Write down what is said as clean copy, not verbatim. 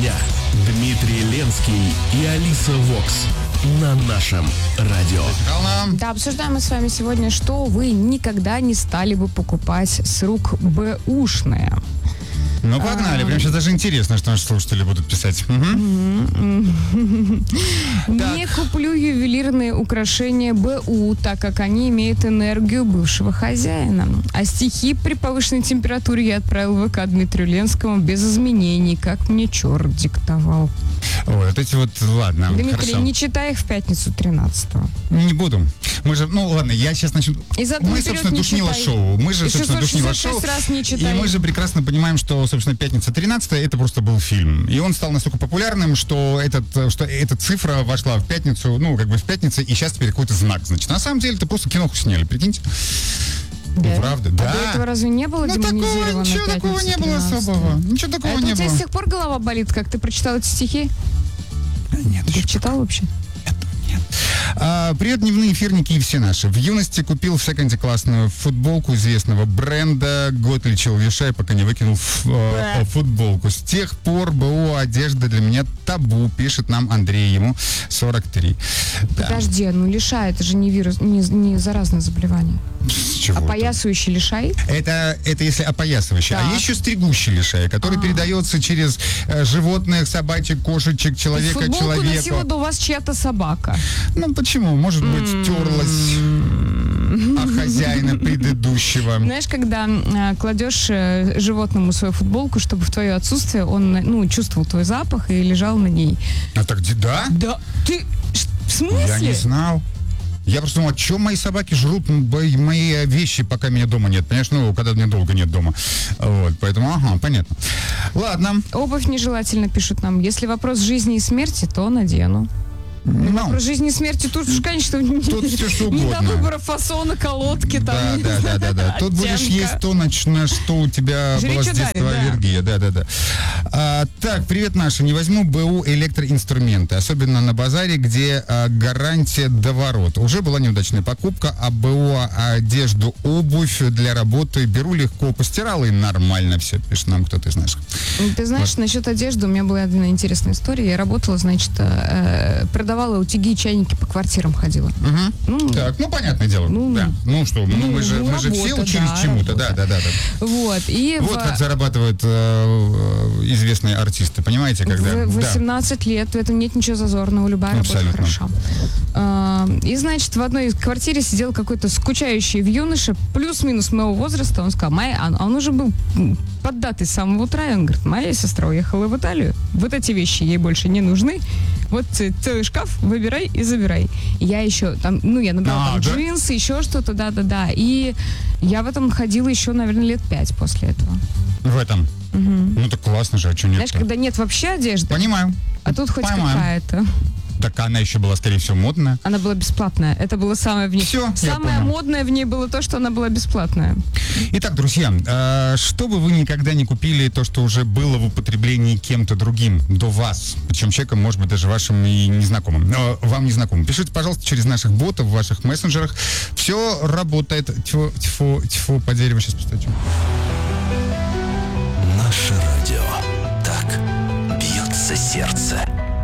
дня. Дмитрий Ленский и Алиса Вокс на нашем радио. Да, обсуждаем мы с вами сегодня, что вы никогда не стали бы покупать с рук бэушные. Ну, погнали. Прям сейчас даже интересно, что наши слушатели будут писать. Не куплю ювелирные украшения БУ, так как они имеют энергию бывшего хозяина. А стихи при повышенной температуре я отправил в ВК Дмитрию Ленскому без изменений, как мне черт диктовал. Ой, вот эти вот, ладно, Дмитрий, хорошо. не читай их в пятницу 13-го. Не буду. Мы же, ну ладно, я сейчас начну. И задом Мы, вперед собственно, не душнило читай. шоу. Мы же, И собственно, душнило 666 шоу. раз не читай. И мы же прекрасно понимаем, что, собственно, пятница 13 это просто был фильм. И он стал настолько популярным, что эта цифра вошла в пятницу, ну, как бы в пятницу, и сейчас теперь какой-то знак. Значит, на самом деле это просто киноху сняли, прикиньте. Да? Правда, А да. до этого разве не было демонизировано? Ничего такого не было особого. Ничего такого Это не у тебя было. с тех пор голова болит, как ты прочитал эти стихи? Нет, Ты еще их читал вообще? нет. Привет, дневные эфирники и все наши. В юности купил в секонде классную футболку известного бренда. Год лечил лишай, пока не выкинул футболку. С тех пор БУ одежда для меня табу, пишет нам Андрей, ему 43. Да. Подожди, ну лишай, это же не вирус, не заразное заболевание. С чего-то. Опоясывающий лишай? Это если опоясывающий. Так. А есть еще стригущий лишай, который передается через животных, собачек, кошечек, человека, Футболку человека. носила до вас чья-то собака. Ну почему? Может быть, терлась о хозяина предыдущего. Знаешь, когда кладешь животному свою футболку, чтобы в твое отсутствие он, чувствовал твой запах и лежал на ней. А так да? Да, ты... В смысле? Я не знал. Я просто думал, что мои собаки жрут мои вещи, пока меня дома нет. Понимаешь, когда меня долго нет дома. Вот, поэтому, понятно. Ладно. Обувь нежелательно, пишут нам. Если вопрос жизни и смерти, то надену. Вопрос жизни и смерти, тут уж, конечно, Тут все что не до угодно. выбора фасона, колодки там. Да. Тут будешь есть то, на что у тебя Жри, была с чё детства дарит, да. аллергия. Да. Так, привет, Наша. Не возьму БУ электроинструменты, особенно на базаре, где гарантия до ворот. Уже была неудачная покупка, а БУ одежду, обувь для работы беру легко, постирала и нормально все, пишет нам кто-то из наших. Ты знаешь, насчет одежды у меня была одна интересная история. Я работала, значит, продавала утюги и чайники, по квартирам ходила. Так, понятное дело. Да. Что, мы же все работа, учились да, чему-то. работа. Да. Вот, и Вот как зарабатывают известные артисты, понимаете, когда... в 18 лет в этом нет ничего зазорного, любая работа Абсолютно. хороша. И, значит, в одной квартире сидел какой-то скучающий юноша, плюс-минус моего возраста, он сказал, он уже был поддатый с самого утра, и он говорит, моя сестра уехала в Италию, вот эти вещи ей больше не нужны, вот целый шкаф, выбирай и забирай. И я еще там, я набрала там джинсы, еще что-то, да. И я в этом ходила еще, наверное, лет 5 после этого. В этом? Ну так классно же, а что нет? Знаешь, когда нет вообще одежды, Понимаю. а тут хоть Понимаю. какая-то. Так она еще была, скорее всего, модная. Она была бесплатная. Это было самое в ней. Всё, я Самое понял. модное в ней было то, что она была бесплатная. Итак, друзья, что бы вы никогда не купили, то, что уже было в употреблении кем-то другим до вас, причем человеком, может быть, даже вашим и незнакомым, вам незнакомым. Пишите, пожалуйста, через наших ботов в ваших мессенджерах. Все работает. Тьфу, по дереву сейчас постучу. Наше радио. Так бьется сердце.